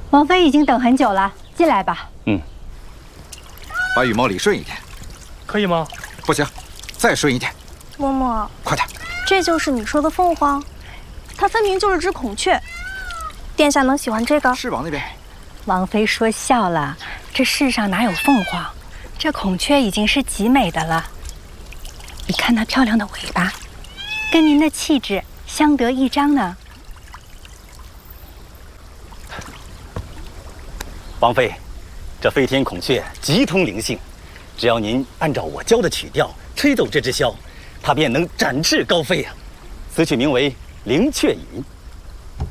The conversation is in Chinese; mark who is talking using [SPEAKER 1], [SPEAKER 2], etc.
[SPEAKER 1] 王妃已经等很久了，进来吧。
[SPEAKER 2] 把羽毛理顺一点，
[SPEAKER 3] 可以吗？
[SPEAKER 2] 不行，再顺一点。
[SPEAKER 4] 嬷嬷，
[SPEAKER 2] 快点！
[SPEAKER 4] 这就是你说的凤凰？它分明就是只孔雀。殿下能喜欢这个？
[SPEAKER 2] 翅膀那边。
[SPEAKER 1] 王妃说笑了，这世上哪有凤凰？这孔雀已经是极美的了。你看那漂亮的尾巴，跟您的气质相得益彰呢。
[SPEAKER 5] 王妃，这飞天孔雀极通灵性，只要您按照我教的曲调吹奏这只箫，它便能展翅高飞啊！此曲名为《灵雀引》。